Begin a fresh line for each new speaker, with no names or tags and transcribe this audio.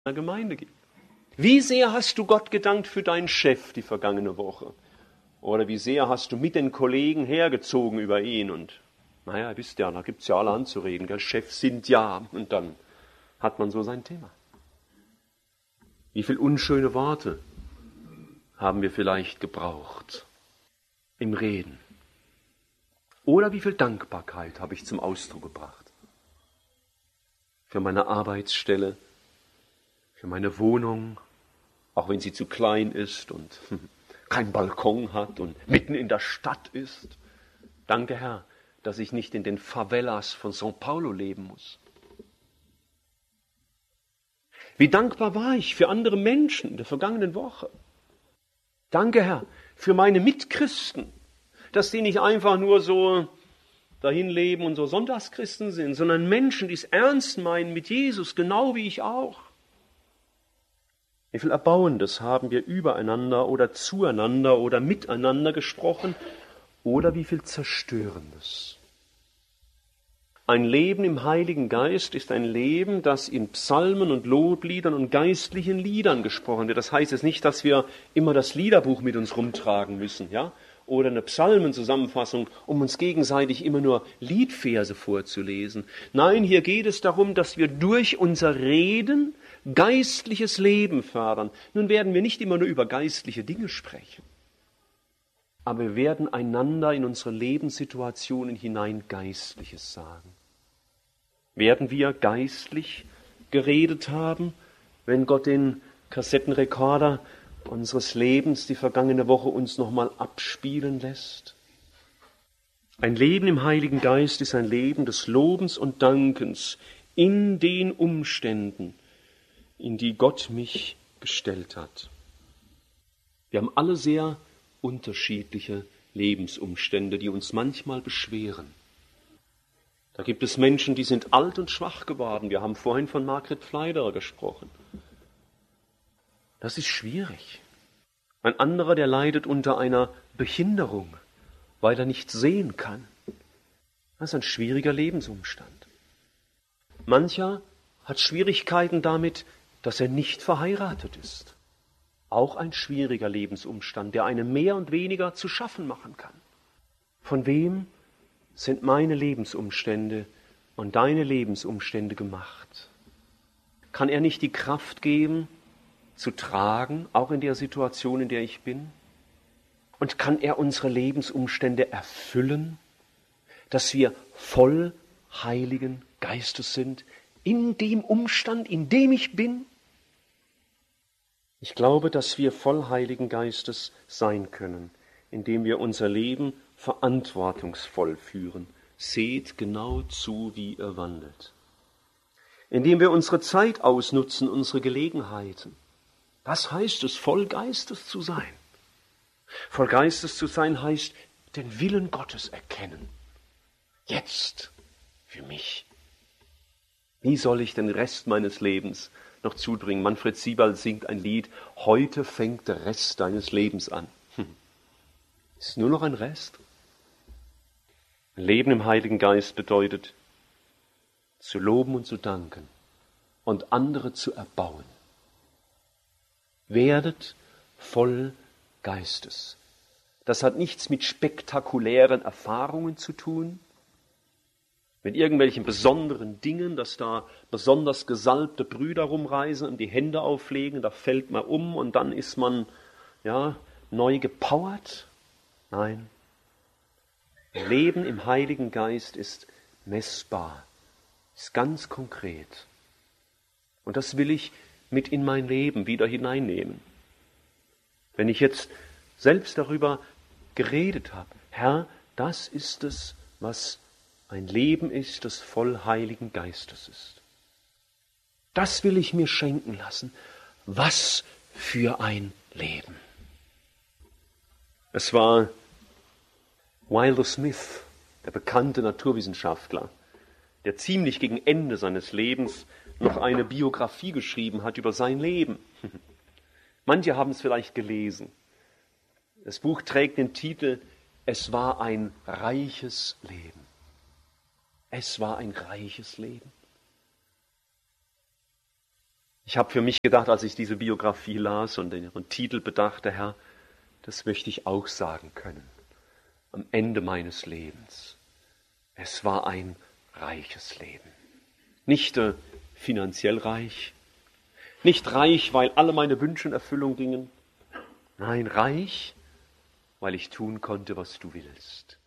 der Gemeinde gibt. Wie sehr hast du Gott gedankt für deinen Chef die vergangene Woche? Oder wie sehr hast du mit den Kollegen hergezogen über ihn? Und naja, wisst ja, da gibt's ja alle anzureden. Gell? Chefs sind ja. Und dann hat man so sein Thema. Wie viel unschöne Worte haben wir vielleicht gebraucht im Reden? Oder wie viel Dankbarkeit habe ich zum Ausdruck gebracht? Für meine Arbeitsstelle, für meine Wohnung, auch wenn sie zu klein ist und keinen Balkon hat und mitten in der Stadt ist. Danke, Herr, dass ich nicht in den Favelas von São Paulo leben muss. Wie dankbar war ich für andere Menschen in der vergangenen Woche. Danke, Herr, für meine Mitchristen, dass die nicht einfach nur so dahin leben und so Sonntagschristen sind, sondern Menschen, die es ernst meinen mit Jesus, genau wie ich auch. Wie viel Erbauendes haben wir übereinander oder zueinander oder miteinander gesprochen oder wie viel Zerstörendes. Ein Leben im Heiligen Geist ist ein Leben, das in Psalmen und Lobliedern und geistlichen Liedern gesprochen wird. Das heißt jetzt nicht, dass wir immer das Liederbuch mit uns rumtragen müssen, ja? Oder eine Psalmenzusammenfassung, um uns gegenseitig immer nur Liedverse vorzulesen. Nein, hier geht es darum, dass wir durch unser Reden geistliches Leben fördern. Nun werden wir nicht immer nur über geistliche Dinge sprechen, aber wir werden einander in unsere Lebenssituationen hinein Geistliches sagen. Werden wir geistlich geredet haben, wenn Gott den Kassettenrekorder unseres Lebens die vergangene Woche uns nochmal abspielen lässt? Ein Leben im Heiligen Geist ist ein Leben des Lobens und Dankens in den Umständen, in die Gott mich gestellt hat. Wir haben alle sehr unterschiedliche Lebensumstände, die uns manchmal beschweren. Da gibt es Menschen, die sind alt und schwach geworden. Wir haben vorhin von Margret Pfleiderer gesprochen. Das ist schwierig. Ein anderer, der leidet unter einer Behinderung, weil er nicht sehen kann. Das ist ein schwieriger Lebensumstand. Mancher hat Schwierigkeiten damit, dass er nicht verheiratet ist. Auch ein schwieriger Lebensumstand, der einem mehr und weniger zu schaffen machen kann. Von wem sind meine Lebensumstände und deine Lebensumstände gemacht? Kann er nicht die Kraft geben, zu tragen, auch in der Situation, in der ich bin? Und kann er unsere Lebensumstände erfüllen, dass wir voll Heiligen Geistes sind, in dem Umstand, in dem ich bin? Ich glaube, dass wir voll Heiligen Geistes sein können, indem wir unser Leben verantwortungsvoll führen. Seht genau zu, wie ihr wandelt. Indem wir unsere Zeit ausnutzen, unsere Gelegenheiten. Das heißt es, voll Geistes zu sein. Voll Geistes zu sein heißt, den Willen Gottes erkennen. Jetzt für mich. Wie soll ich den Rest meines Lebens noch zubringen? Manfred Sieberl singt ein Lied, heute fängt der Rest deines Lebens an. Ist nur noch ein Rest? Ein Leben im Heiligen Geist bedeutet, zu loben und zu danken und andere zu erbauen. Werdet voll Geistes. Das hat nichts mit spektakulären Erfahrungen zu tun, mit irgendwelchen besonderen Dingen, dass da besonders gesalbte Brüder rumreisen und die Hände auflegen, da fällt man um und dann ist man neu gepowert. Nein, Leben im Heiligen Geist ist messbar, ist ganz konkret. Und das will ich mit in mein Leben wieder hineinnehmen. Wenn ich jetzt selbst darüber geredet habe, Herr, das ist es, was ein Leben ist, das voll Heiligen Geistes ist. Das will ich mir schenken lassen. Was für ein Leben. Es war Wilder Smith, der bekannte Naturwissenschaftler, der ziemlich gegen Ende seines Lebens noch eine Biografie geschrieben hat über sein Leben. Manche haben es vielleicht gelesen. Das Buch trägt den Titel Es war ein reiches Leben. Es war ein reiches Leben. Ich habe für mich gedacht, als ich diese Biografie las und ihren Titel bedachte, Herr, das möchte ich auch sagen können. Am Ende meines Lebens. Es war ein reiches Leben. Nicht finanziell reich, nicht reich, weil alle meine Wünsche in Erfüllung gingen. Nein, reich, weil ich tun konnte, was du willst.